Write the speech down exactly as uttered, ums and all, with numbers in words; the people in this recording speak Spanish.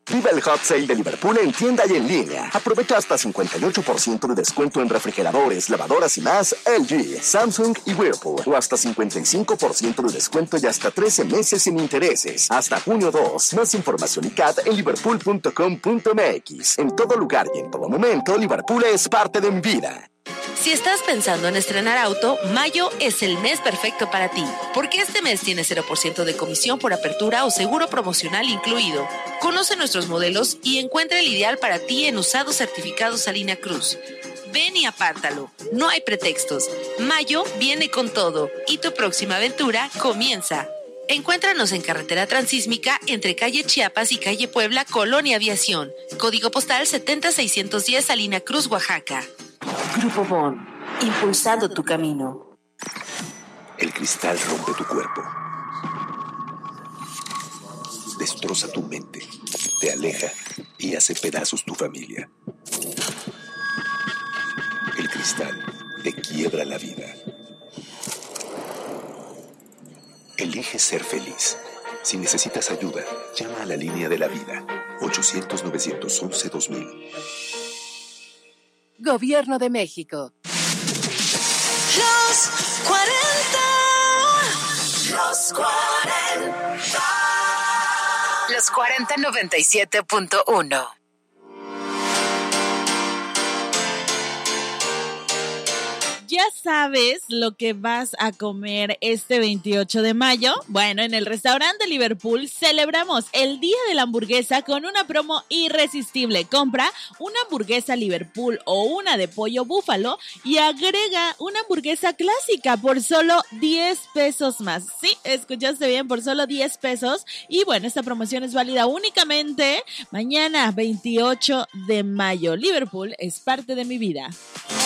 Viva el Hot Sale de Liverpool en tienda y en línea. Aprovecha hasta cincuenta y ocho por ciento de descuento en refrigeradores, lavadoras y más L G, Samsung y Whirlpool. O hasta cincuenta y cinco por ciento de descuento y hasta trece meses sin intereses. Hasta junio dos. Más información y C A T en liverpool punto com punto m x. En todo lugar y en todo momento, Liverpool es parte de mi vida. Si estás pensando en estrenar auto, mayo es el mes perfecto para ti, porque este mes tiene cero por ciento de comisión por apertura o seguro promocional incluido. Conoce nuestros modelos y encuentra el ideal para ti en usados certificados Salina Cruz. Ven y apártalo, no hay pretextos. Mayo viene con todo y tu próxima aventura comienza. Encuéntranos en Carretera Transísmica entre calle Chiapas y calle Puebla, Colonia Aviación. Código postal setenta seiscientos diez, Salina Cruz, Oaxaca. Grupo Bon, impulsando tu camino. El cristal rompe tu cuerpo, destroza tu mente, te aleja y hace pedazos tu familia. El cristal te quiebra la vida. Elige ser feliz. Si necesitas ayuda, llama a la línea de la vida, ochocientos, novecientos once, dos mil. Gobierno de México. Los cuarenta. Los cuarenta. Los cuarenta noventa y siete punto uno. ¿Ya sabes lo que vas a comer este veintiocho de mayo? Bueno, en el restaurante Liverpool celebramos el Día de la Hamburguesa con una promo irresistible. Compra una hamburguesa Liverpool o una de pollo búfalo y agrega una hamburguesa clásica por solo diez pesos más. Sí, escuchaste bien, por solo diez pesos. Y bueno, esta promoción es válida únicamente mañana, veintiocho de mayo. Liverpool es parte de mi vida.